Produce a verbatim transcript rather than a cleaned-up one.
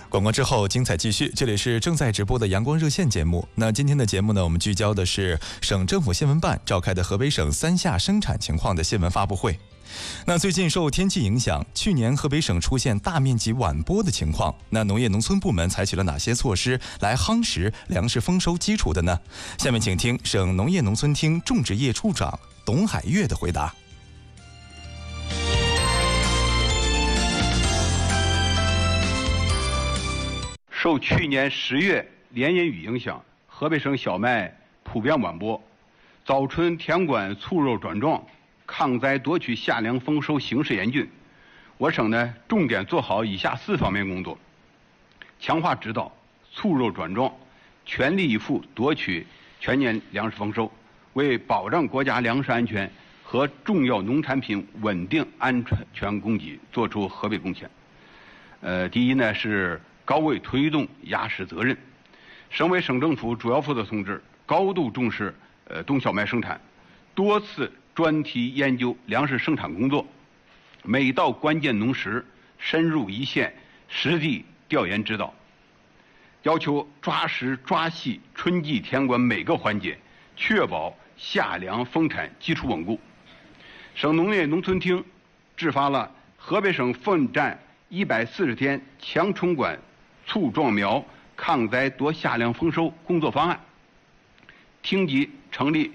广告之后，精彩继续。这里是正在直播的阳光热线节目。那今天的节目呢，我们聚焦的是省政府新闻办召开的河北省三下生产情况的新闻发布会。那最近受天气影响，去年河北省出现大面积晚播的情况，那农业农村部门采取了哪些措施来夯实粮食丰收基础的呢？下面请听省农业农村厅种植业处长董海月的回答。 受去年十月连阴雨影响，河北省小麦普遍晚播，早春田管粗肉转壮，抗灾夺取夏粮丰收形势严峻。我省呢重点做好以下四方面工作：强化指导，粗肉转壮，全力以赴夺取全年粮食丰收，为保障国家粮食安全和重要农产品稳定安全供给做出河北贡献。呃，第一呢是高位推动压实责任，省委省政府主要负责同志高度重视呃冬小麦生产，多次专题研究粮食生产工作，每到关键农时深入一线实地调研指导，要求抓实抓细春季田管每个环节，确保夏粮丰产基础稳固。省农业农村厅制发了河北省奋战一百四十天强冲管促壮苗抗灾夺夏粮丰收工作方案，厅级成立